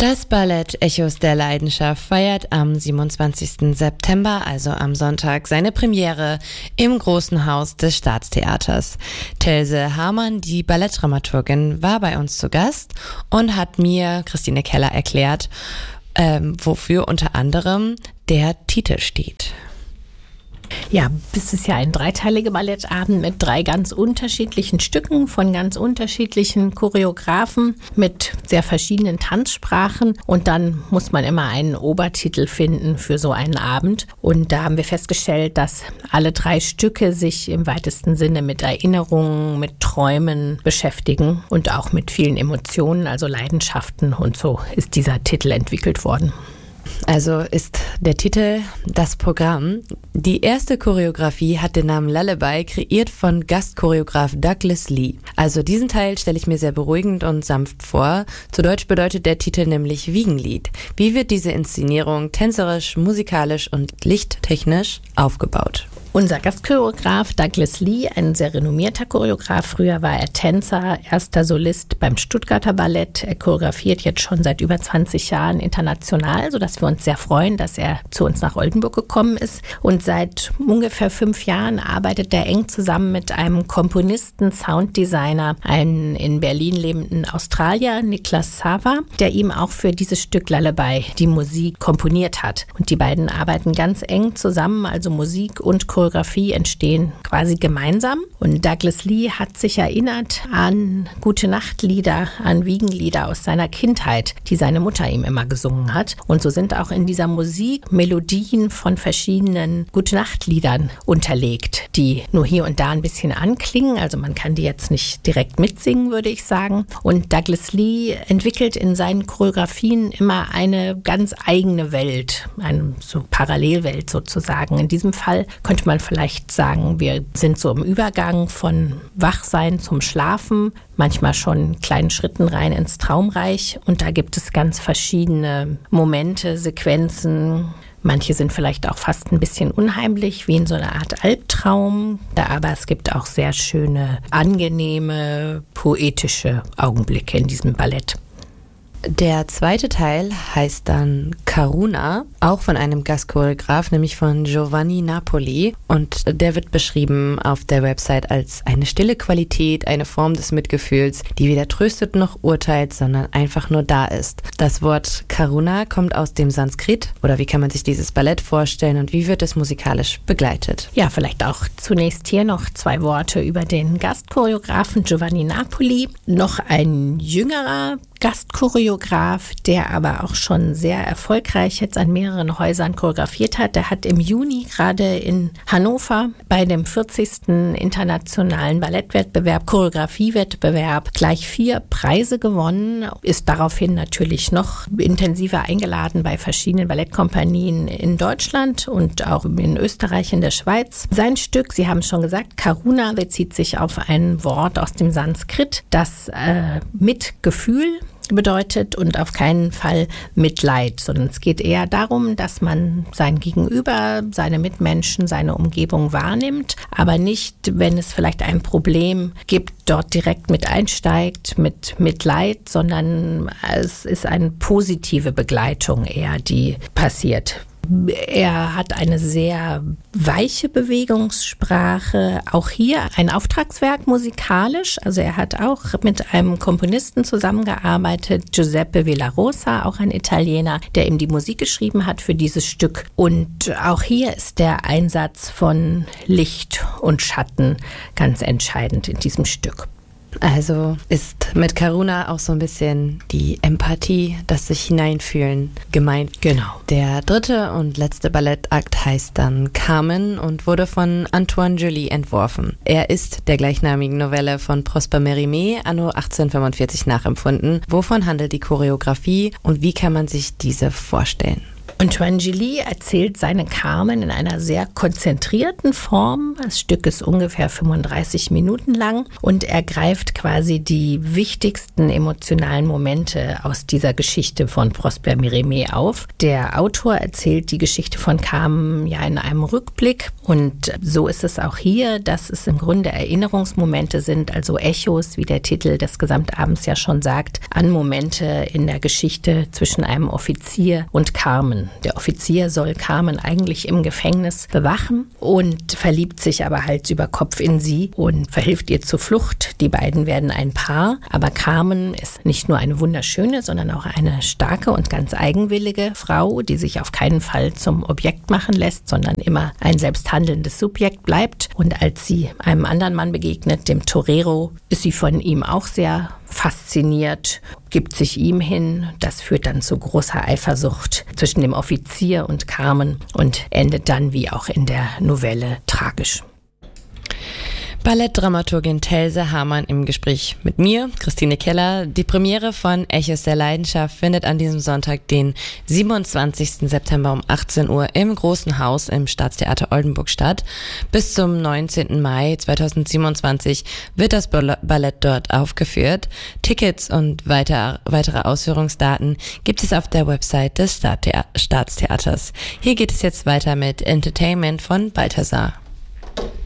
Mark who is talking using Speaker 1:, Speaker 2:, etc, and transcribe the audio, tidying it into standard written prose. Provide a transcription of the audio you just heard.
Speaker 1: Das Ballett Echos der Leidenschaft feiert am 27. September, also am Sonntag, seine Premiere im Großen Haus des Staatstheaters. Telse Hamann, die Ballettdramaturgin, war bei uns zu Gast und hat mir, Christine Keller, erklärt, wofür unter anderem der Titel steht.
Speaker 2: Ja, es ist ja ein dreiteiliger Ballettabend mit 3 ganz unterschiedlichen Stücken von ganz unterschiedlichen Choreografen mit sehr verschiedenen Tanzsprachen. Und dann muss man immer einen Obertitel finden für so einen Abend. Und da haben wir festgestellt, dass alle 3 Stücke sich im weitesten Sinne mit Erinnerungen, mit Träumen beschäftigen und auch mit vielen Emotionen, also Leidenschaften. Und so ist dieser Titel entwickelt worden.
Speaker 1: Also ist der Titel das Programm. Die erste Choreografie hat den Namen Lullaby, kreiert von Gastchoreograf Douglas Lee. Also diesen Teil stelle ich mir sehr beruhigend und sanft vor. Zu Deutsch bedeutet der Titel nämlich Wiegenlied. Wie wird diese Inszenierung tänzerisch, musikalisch und lichttechnisch aufgebaut?
Speaker 2: Unser Gastchoreograf Douglas Lee, ein sehr renommierter Choreograf. Früher war er Tänzer, erster Solist beim Stuttgarter Ballett. Er choreografiert jetzt schon seit über 20 Jahren international, sodass wir uns sehr freuen, dass er zu uns nach Oldenburg gekommen ist. Und seit ungefähr 5 Jahren arbeitet er eng zusammen mit einem Komponisten, Sounddesigner, einem in Berlin lebenden Australier, Niklas Sava, der ihm auch für dieses Stück Lullaby die Musik komponiert hat. Und die beiden arbeiten ganz eng zusammen, also Musik und Choreografie entstehen quasi gemeinsam. Und Douglas Lee hat sich erinnert an Gute-Nacht-Lieder, an Wiegenlieder aus seiner Kindheit, die seine Mutter ihm immer gesungen hat. Und so sind auch in dieser Musik Melodien von verschiedenen Gute-Nacht-Liedern unterlegt, die nur hier und da ein bisschen anklingen. Also man kann die jetzt nicht direkt mitsingen, würde ich sagen. Und Douglas Lee entwickelt in seinen Choreografien immer eine ganz eigene Welt, eine so Parallelwelt sozusagen. In diesem Fall könnte man vielleicht sagen, wir sind so im Übergang von Wachsein zum Schlafen, manchmal schon in kleinen Schritten rein ins Traumreich. Und da gibt es ganz verschiedene Momente, Sequenzen. Manche sind vielleicht auch fast ein bisschen unheimlich, wie in so einer Art Albtraum. Aber es gibt auch sehr schöne, angenehme, poetische Augenblicke in diesem Ballett.
Speaker 1: Der zweite Teil heißt dann Karuna, auch von einem Gastchoreograf, nämlich von Giovanni Napoli. Und der wird beschrieben auf der Website als eine stille Qualität, eine Form des Mitgefühls, die weder tröstet noch urteilt, sondern einfach nur da ist. Das Wort Karuna kommt aus dem Sanskrit. Oder wie kann man sich dieses Ballett vorstellen und wie wird es musikalisch begleitet?
Speaker 2: Ja, vielleicht auch zunächst hier noch 2 Worte über den Gastchoreografen Giovanni Napoli. Noch ein jüngerer Gastchoreograf, der aber auch schon sehr erfolgreich jetzt an mehreren Häusern choreografiert hat. Der hat im Juni gerade in Hannover bei dem 40. internationalen Ballettwettbewerb, Choreografiewettbewerb gleich 4 Preise gewonnen, ist daraufhin natürlich noch intensiver eingeladen bei verschiedenen Ballettkompanien in Deutschland und auch in Österreich, in der Schweiz. Sein Stück, Sie haben es schon gesagt, Karuna, bezieht sich auf ein Wort aus dem Sanskrit, das Mitgefühl bedeutet und auf keinen Fall Mitleid, sondern es geht eher darum, dass man sein Gegenüber, seine Mitmenschen, seine Umgebung wahrnimmt, aber nicht, wenn es vielleicht ein Problem gibt, dort direkt mit einsteigt, mit Mitleid, sondern es ist eine positive Begleitung eher, die passiert. Er hat eine sehr weiche Bewegungssprache, auch hier ein Auftragswerk musikalisch, also er hat auch mit einem Komponisten zusammengearbeitet, Giuseppe Villarosa, auch ein Italiener, der ihm die Musik geschrieben hat für dieses Stück. Und auch hier ist der Einsatz von Licht und Schatten ganz entscheidend in diesem Stück.
Speaker 1: Also ist mit Karuna auch so ein bisschen die Empathie, das sich hineinfühlen gemeint.
Speaker 2: Genau.
Speaker 1: Der dritte und letzte Ballettakt heißt dann Carmen und wurde von Antoine Joly entworfen. Er ist der gleichnamigen Novelle von Prosper Mérimée anno 1845 nachempfunden. Wovon handelt die Choreografie und wie kann man sich diese vorstellen?
Speaker 2: Und Ranjili erzählt seine Carmen in einer sehr konzentrierten Form. Das Stück ist ungefähr 35 Minuten lang und er greift quasi die wichtigsten emotionalen Momente aus dieser Geschichte von Prosper Mérimée auf. Der Autor erzählt die Geschichte von Carmen ja in einem Rückblick und so ist es auch hier, dass es im Grunde Erinnerungsmomente sind, also Echos, wie der Titel des Gesamtabends ja schon sagt, an Momente in der Geschichte zwischen einem Offizier und Carmen. Der Offizier soll Carmen eigentlich im Gefängnis bewachen und verliebt sich aber Hals über Kopf in sie und verhilft ihr zur Flucht. Die beiden werden ein Paar, aber Carmen ist nicht nur eine wunderschöne, sondern auch eine starke und ganz eigenwillige Frau, die sich auf keinen Fall zum Objekt machen lässt, sondern immer ein selbsthandelndes Subjekt bleibt. Und als sie einem anderen Mann begegnet, dem Torero, ist sie von ihm auch sehr fasziniert, gibt sich ihm hin. Das führt dann zu großer Eifersucht zwischen dem Offizier und Carmen und endet dann, wie auch in der Novelle, tragisch.
Speaker 1: Ballettdramaturgin Telse Hamann im Gespräch mit mir, Christine Keller. Die Premiere von Echos der Leidenschaft findet an diesem Sonntag, den 27. September um 18 Uhr im Großen Haus im Staatstheater Oldenburg statt. Bis zum 19. Mai 2027 wird das Ballett dort aufgeführt. Tickets und weitere Ausführungsdaten gibt es auf der Website des Staatstheaters. Hier geht es jetzt weiter mit Entertainment von Balthasar.